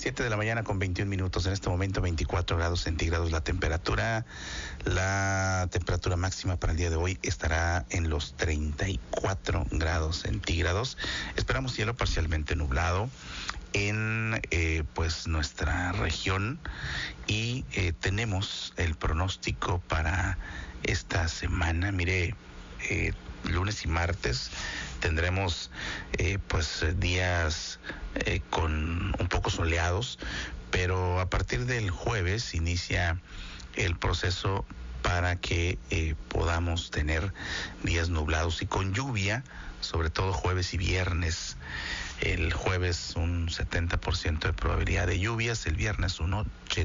7 de la mañana con 21 minutos, en este momento 24 grados centígrados la temperatura. La temperatura máxima para el día de hoy estará en los 34 grados centígrados. Esperamos cielo parcialmente nublado en pues nuestra región y tenemos el pronóstico para esta semana. Mire, lunes y martes tendremos pues días con un poco soleados, pero a partir del jueves inicia el proceso para que podamos tener días nublados y con lluvia, sobre todo jueves y viernes. El jueves un 70% de probabilidad de lluvias, el viernes un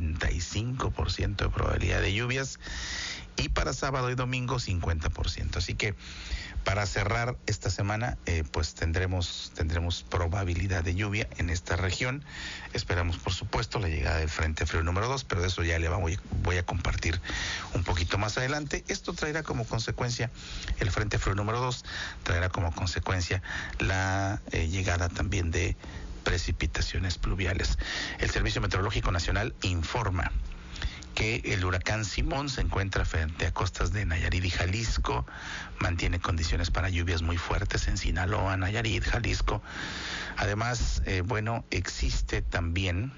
85% de probabilidad de lluvias y para sábado y domingo 50%. Así que para cerrar esta semana pues tendremos probabilidad de lluvia en esta región. Esperamos por supuesto la llegada del Frente Frío número 2, pero de eso ya voy a compartir un poquito más adelante. Esto traerá como consecuencia, el Frente Frío número 2 traerá como consecuencia la llegada también de precipitaciones pluviales. El Servicio Meteorológico Nacional informa que el huracán Simón se encuentra frente a costas de Nayarit y Jalisco, mantiene condiciones para lluvias muy fuertes en Sinaloa, Nayarit, Jalisco. Además, existe también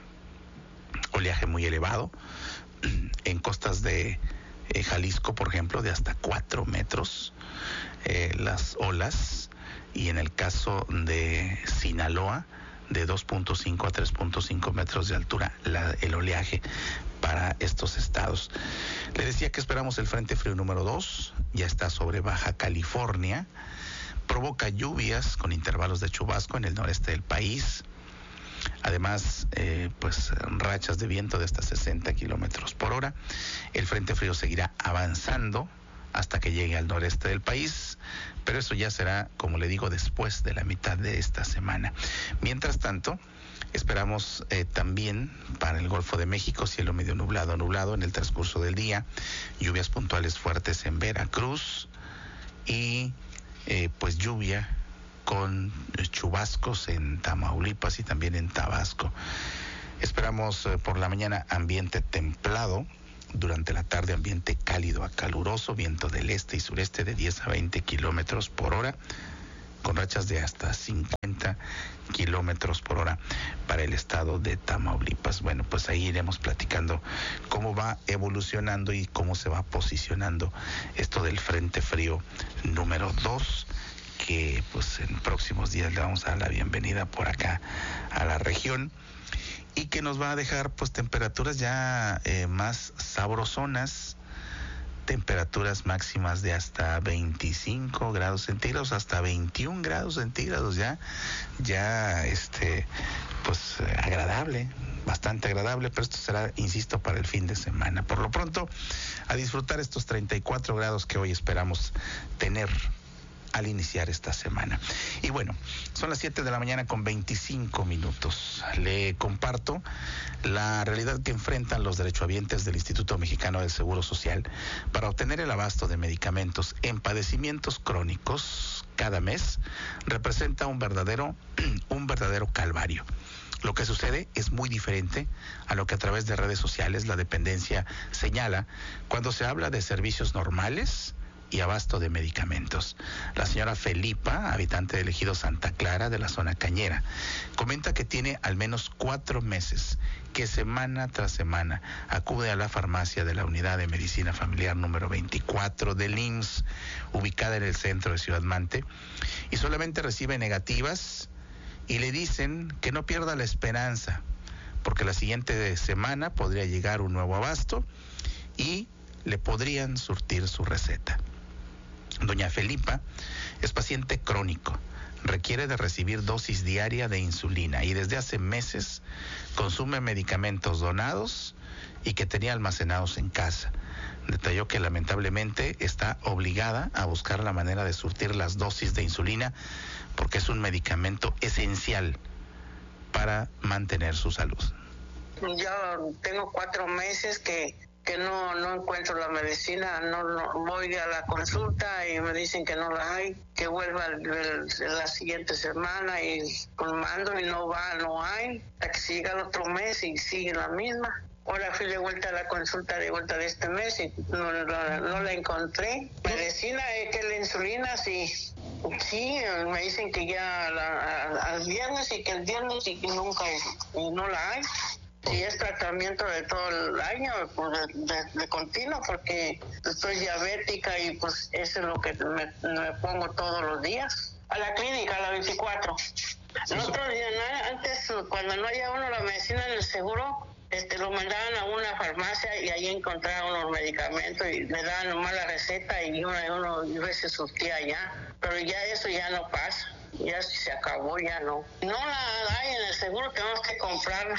oleaje muy elevado en costas de Jalisco, por ejemplo, de hasta 4 metros las olas, y en el caso de Sinaloa, de 2.5 a 3.5 metros de altura el oleaje para estos estados. Le decía que esperamos el Frente Frío número 2, ya está sobre Baja California, provoca lluvias con intervalos de chubasco en el noreste del país. Además, pues rachas de viento de hasta 60 kilómetros por hora. El Frente Frío seguirá avanzando hasta que llegue al noreste del país, pero eso ya será, como le digo, después de la mitad de esta semana. Mientras tanto, esperamos también para el Golfo de México cielo medio nublado en el transcurso del día, lluvias puntuales fuertes en Veracruz y pues lluvia con chubascos en Tamaulipas y también en Tabasco. Esperamos por la mañana ambiente templado, durante la tarde ambiente cálido a caluroso, viento del este y sureste de 10 a 20 kilómetros por hora, con rachas de hasta 50 kilómetros por hora para el estado de Tamaulipas. Bueno, pues ahí iremos platicando cómo va evolucionando y cómo se va posicionando esto del Frente Frío número 2, que pues en próximos días le vamos a dar la bienvenida por acá a la región, y que nos va a dejar pues temperaturas ya más sabrosonas, temperaturas máximas de hasta 25 grados centígrados, hasta 21 grados centígrados, ya pues agradable, bastante agradable, pero esto será, insisto, para el fin de semana. Por lo pronto, a disfrutar estos 34 grados que hoy esperamos tener al iniciar esta semana. Y bueno, son las 7 de la mañana con 25 minutos. Le comparto la realidad que enfrentan los derechohabientes del Instituto Mexicano del Seguro Social para obtener el abasto de medicamentos en padecimientos crónicos cada mes. Representa un verdadero calvario. Lo que sucede es muy diferente a lo que a través de redes sociales la dependencia señala cuando se habla de servicios normales y abasto de medicamentos. La señora Felipa, habitante del ejido Santa Clara de la zona Cañera, comenta que tiene al menos 4 meses que semana tras semana acude a la farmacia de la Unidad de Medicina Familiar número 24 del IMSS, ubicada en el centro de Ciudad Mante, y solamente recibe negativas y le dicen que no pierda la esperanza, porque la siguiente semana podría llegar un nuevo abasto y le podrían surtir su receta. Doña Felipa es paciente crónico, requiere de recibir dosis diaria de insulina y desde hace meses consume medicamentos donados y que tenía almacenados en casa. Detalló que lamentablemente está obligada a buscar la manera de surtir las dosis de insulina porque es un medicamento esencial para mantener su salud. Yo tengo 4 meses que que no encuentro la medicina, no voy a la consulta y me dicen que no la hay, que vuelva la siguiente semana y pues mando y no hay, hasta que se llega el otro mes y sigue la misma. Ahora fui de vuelta a la consulta de este mes y no la encontré. Medicina es que la insulina sí, me dicen que ya al viernes y que el viernes y que nunca y no la hay. Si es tratamiento de todo el año, pues de continuo, porque estoy diabética y pues eso es lo que me pongo todos los días. A la clínica, a la 24. Nosotros antes, cuando no había uno la medicina en el seguro, lo mandaban a una farmacia y ahí encontraban unos medicamentos y le daban nomás la receta y uno a veces surtía allá. Pero ya eso ya no pasa, ya se acabó, ya no. No la hay en el seguro, tenemos que comprarla.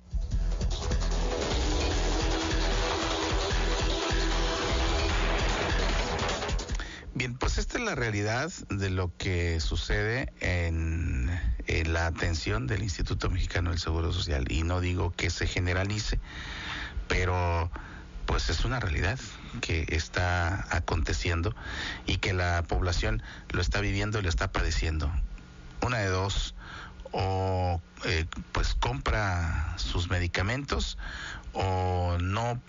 Bien, pues esta es la realidad de lo que sucede en la atención del Instituto Mexicano del Seguro Social. Y no digo que se generalice, pero pues es una realidad que está aconteciendo y que la población lo está viviendo y lo está padeciendo. Una de dos, o pues compra sus medicamentos o no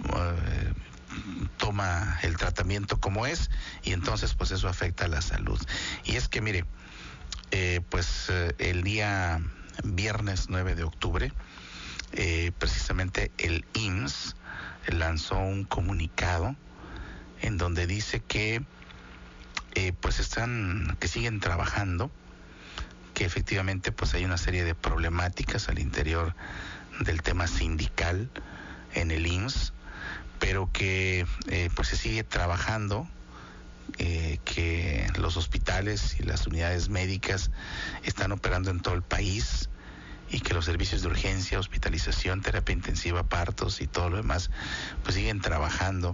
toma el tratamiento como es, y entonces pues eso afecta a la salud. Y es que mire, el día viernes 9 de octubre, precisamente el IMSS lanzó un comunicado en donde dice que que siguen trabajando, que efectivamente pues hay una serie de problemáticas al interior del tema sindical en el IMSS, pero que pues se sigue trabajando, que los hospitales y las unidades médicas están operando en todo el país y que los servicios de urgencia, hospitalización, terapia intensiva, partos y todo lo demás pues siguen trabajando,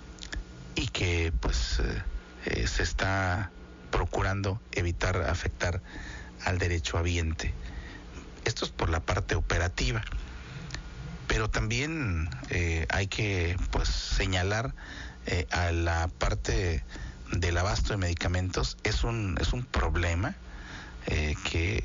y que pues se está procurando evitar afectar al derechohabiente. Esto es por la parte operativa. Pero también hay que pues señalar a la parte del abasto de medicamentos. Es un problema que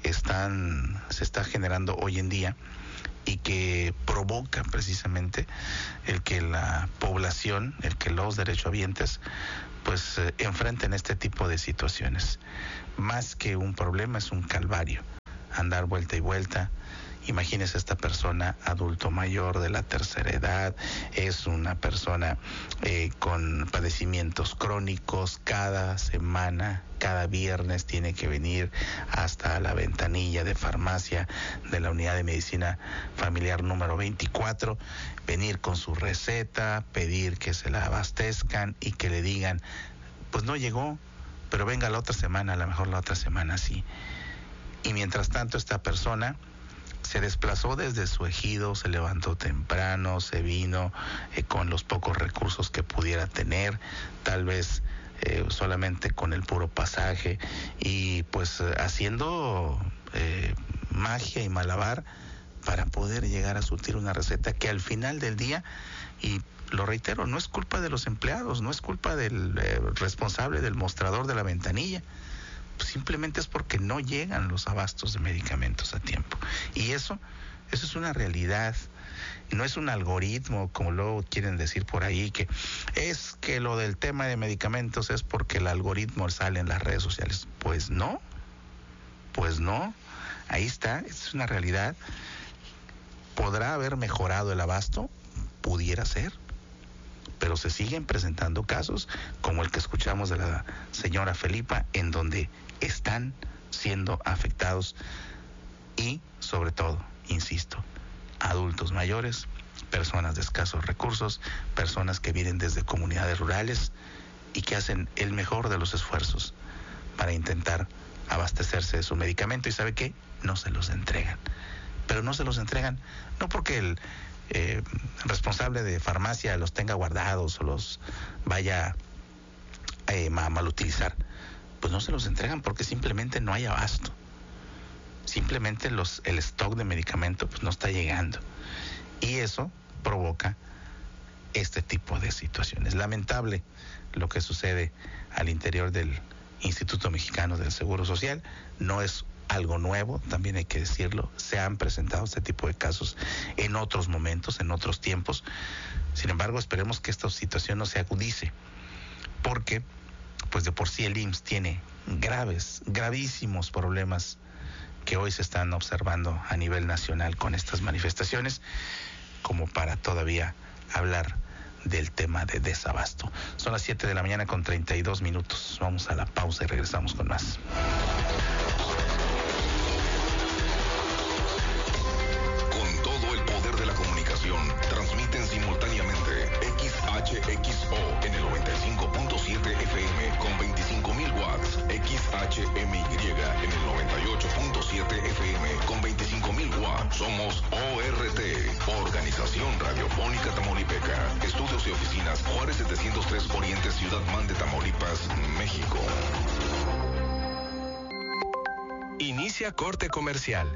se está generando hoy en día y que provoca precisamente el que la población, el que los derechohabientes pues enfrenten este tipo de situaciones. Más que un problema, es un calvario, andar vuelta y vuelta. Imagínese esta persona, adulto mayor de la tercera edad, es una persona con padecimientos crónicos. Cada semana, cada viernes tiene que venir hasta la ventanilla de farmacia de la unidad de medicina familiar número 24, venir con su receta, pedir que se la abastezcan y que le digan, pues no llegó, pero venga la otra semana, a lo mejor la otra semana sí. Y mientras tanto esta persona se desplazó desde su ejido, se levantó temprano, se vino con los pocos recursos que pudiera tener, tal vez solamente con el puro pasaje, y pues haciendo magia y malabar para poder llegar a surtir una receta que al final del día, y lo reitero, no es culpa de los empleados, no es culpa del responsable del mostrador de la ventanilla, simplemente es porque no llegan los abastos de medicamentos a tiempo. Y eso es una realidad, no es un algoritmo, como luego quieren decir por ahí, que es que lo del tema de medicamentos es porque el algoritmo sale en las redes sociales. Pues no, ahí está, es una realidad. ¿Podrá haber mejorado el abasto? Pudiera ser, pero se siguen presentando casos como el que escuchamos de la señora Felipa, en donde están siendo afectados y, sobre todo, insisto, adultos mayores, personas de escasos recursos, personas que vienen desde comunidades rurales y que hacen el mejor de los esfuerzos para intentar abastecerse de su medicamento, y ¿sabe qué? No se los entregan. Pero no se los entregan no porque el responsable de farmacia los tenga guardados o los vaya a mal utilizar. Pues no se los entregan porque simplemente no hay abasto. Simplemente el stock de medicamento pues no está llegando. Y eso provoca este tipo de situaciones. Lamentable lo que sucede al interior del Instituto Mexicano del Seguro Social. No es algo nuevo, también hay que decirlo. Se han presentado este tipo de casos en otros momentos, en otros tiempos. Sin embargo, esperemos que esta situación no se agudice, porque pues de por sí el IMSS tiene gravísimos problemas que hoy se están observando a nivel nacional con estas manifestaciones, como para todavía hablar del tema de desabasto. Son las 7 de la mañana con 32 minutos. Vamos a la pausa y regresamos con más. Con todo el poder de la comunicación, transmiten simultáneamente XHXO en el 95.7 FM con 25.000 watts, XHMY en el 98.7 FM con 25.000 watts. Somos ORT, Organización Radiofónica Tamaulipeca. Estudios y oficinas Juárez 703 Oriente, Ciudad Man de Tamaulipas, México. Inicia corte comercial.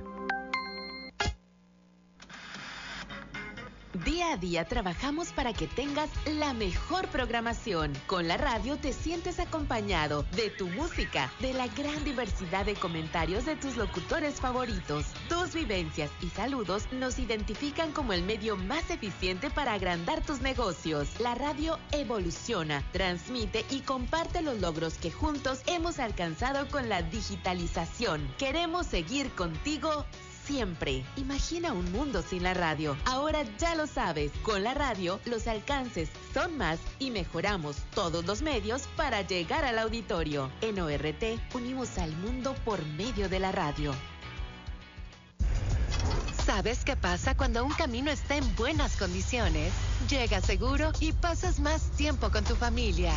Día a día trabajamos para que tengas la mejor programación. Con la radio te sientes acompañado de tu música, de la gran diversidad de comentarios de tus locutores favoritos. Tus vivencias y saludos nos identifican como el medio más eficiente para agrandar tus negocios. La radio evoluciona, transmite y comparte los logros que juntos hemos alcanzado con la digitalización. Queremos seguir contigo siempre. Imagina un mundo sin la radio. Ahora ya lo sabes. Con la radio, los alcances son más y mejoramos todos los medios para llegar al auditorio. En ORT, unimos al mundo por medio de la radio. ¿Sabes qué pasa cuando un camino está en buenas condiciones? Llegas seguro y pasas más tiempo con tu familia.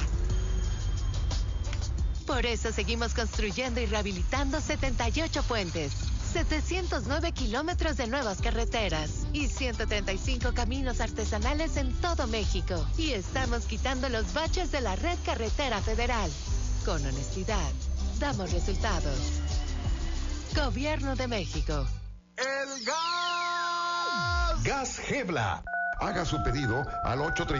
Por eso seguimos construyendo y rehabilitando 78 puentes, 709 kilómetros de nuevas carreteras y 135 caminos artesanales en todo México. Y estamos quitando los baches de la red carretera federal. Con honestidad, damos resultados. Gobierno de México. ¡El gas! Gas Gebla. Haga su pedido al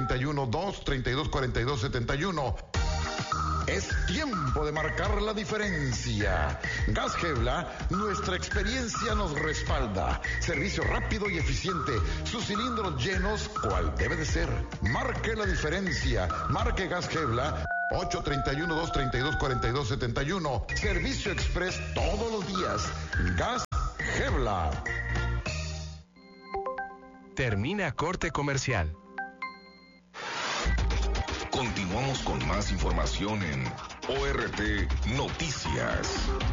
831-232-4271. Es tiempo de marcar la diferencia. Gas Gebla, nuestra experiencia nos respalda. Servicio rápido y eficiente. Sus cilindros llenos, cual debe de ser. Marque la diferencia. Marque Gas Gebla. 831-232-4271. Servicio express todos los días. Gas Gebla. Termina corte comercial. Continuamos con más información en ORT Noticias.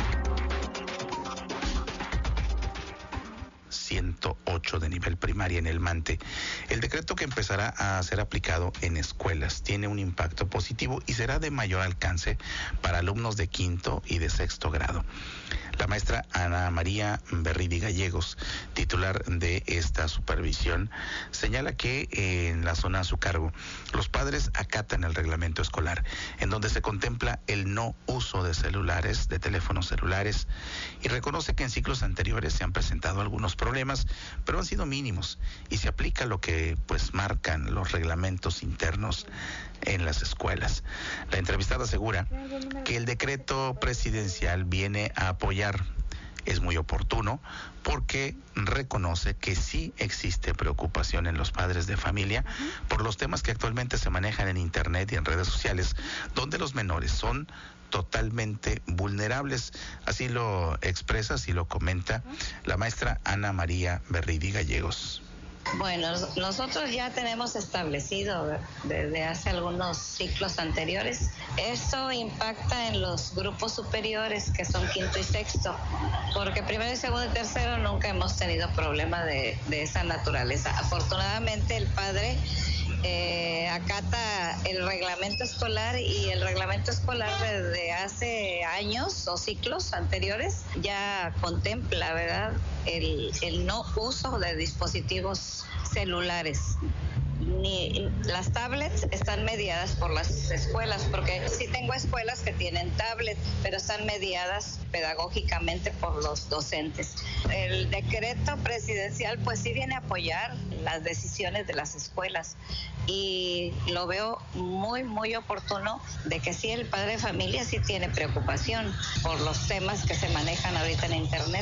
108 de nivel primaria en el Mante. El decreto que empezará a ser aplicado en escuelas tiene un impacto positivo y será de mayor alcance para alumnos de quinto y de sexto grado. La maestra Ana María Berridi Gallegos, titular de esta supervisión, señala que en la zona a su cargo, los padres acatan el reglamento escolar, en donde se contempla el no uso de celulares, de teléfonos celulares, y reconoce que en ciclos anteriores se han presentado algunos problemas, pero han sido mínimos, y se aplica lo que pues marcan los reglamentos internos en las escuelas. La entrevistada asegura que el decreto presidencial viene a apoyar. Es muy oportuno porque reconoce que sí existe preocupación en los padres de familia por los temas que actualmente se manejan en internet y en redes sociales, donde los menores son totalmente vulnerables. Así lo expresa, así lo comenta la maestra Ana María Berridi Gallegos. Bueno, nosotros ya tenemos establecido desde hace algunos ciclos anteriores. Esto impacta en los grupos superiores que son quinto y sexto, porque primero y segundo y tercero nunca hemos tenido problema de esa naturaleza. Afortunadamente el padre acata el reglamento escolar, y el reglamento escolar desde hace años o ciclos anteriores ya contempla, ¿verdad?, el no uso de dispositivos celulares. ni las tablets están mediadas por las escuelas, porque sí tengo escuelas que tienen tablets, pero están mediadas pedagógicamente por los docentes. El decreto presidencial pues sí viene a apoyar las decisiones de las escuelas y lo veo muy, muy oportuno de que sí, el padre de familia sí tiene preocupación por los temas que se manejan ahorita en internet.